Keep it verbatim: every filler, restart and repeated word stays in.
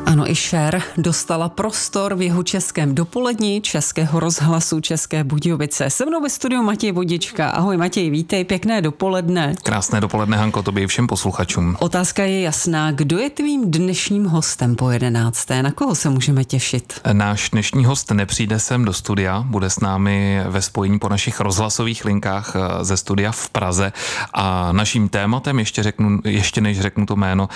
Ano, i Cher dostala prostor v jeho českém dopolední Českého rozhlasu České Budějovice. Se mnou ve studiu Matěj Vodička. Ahoj Matěj, vítej, pěkné dopoledne. Krásné dopoledne, Hanko, tobě i všem posluchačům. Otázka je jasná. Kdo je tvým dnešním hostem po jedenácté? Na koho se můžeme těšit? Náš dnešní host nepřijde sem do studia, bude s námi ve spojení po našich rozhlasových linkách ze studia v Praze a naším tématem, ještě, řeknu, ještě než řeknu to jméno,